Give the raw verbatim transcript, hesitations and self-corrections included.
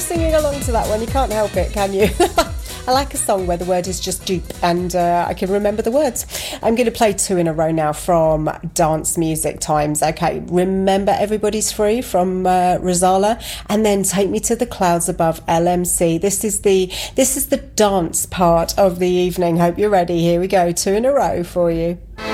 singing along to that one. You can't help it, can you? I like a song where the word is just dupe and uh, I can remember the words. I'm going to play two in a row now from Dance Music Times. Okay, Remember Everybody's Free from uh, Rozalla, and then Take Me to the Clouds Above, L M C. This is the this is the dance part of the evening. Hope you're ready. Here we go, two in a row for you.